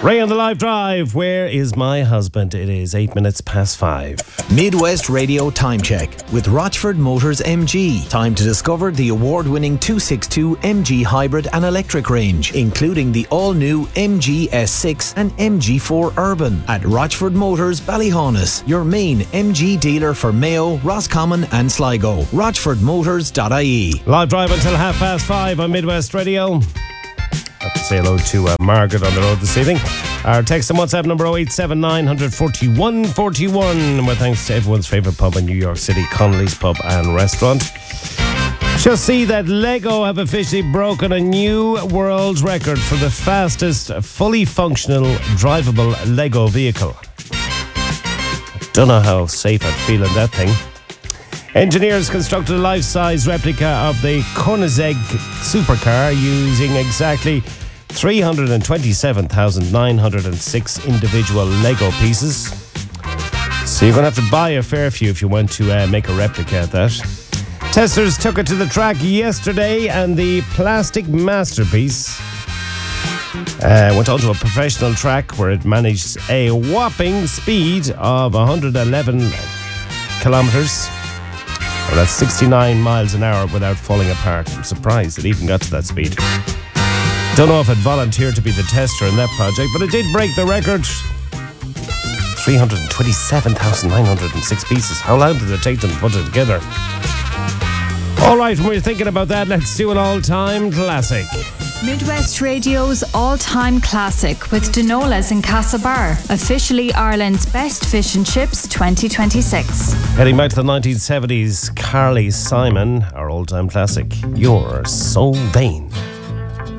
Ray on the live drive. Where is my husband? It is 8 minutes past 5. Midwest Radio Time Check with Rochford Motors MG. Time to discover the award-winning 262 MG hybrid and electric range, including the all-new MG S6 and MG4 Urban at Rochford Motors Ballyhaunis, your main MG dealer for Mayo, Roscommon and Sligo. RochfordMotors.ie. Live drive until 5:30 on Midwest Radio. I have to say hello to Margaret on the road this evening. Our text and WhatsApp number 0879 41 41. With thanks to everyone's favourite pub in New York City, Connolly's Pub and Restaurant. Shall see that Lego have officially broken a new world record for the fastest fully functional drivable Lego vehicle. Don't know how safe I'd feel in that thing. Engineers constructed a life-size replica of the Koenigsegg supercar using exactly 327,906 individual Lego pieces. So you're going to have to buy a fair few if you want to make a replica of that. Testers took it to the track yesterday and the plastic masterpiece went onto a professional track where it managed a whopping speed of 111 kilometres. Well, that's 69 miles an hour without falling apart. I'm surprised it even got to that speed. Don't know if I'd volunteer to be the tester in that project, but it did break the record. 327,906 pieces. How long did it take them to put it together? All right, when we're thinking about that, let's do an all-time classic. Midwest Radio's all-time classic with Denola's in Castlebar, officially Ireland's best fish and chips 2026. Heading back to the 1970s, Carly Simon, our all-time classic, You're So Vain.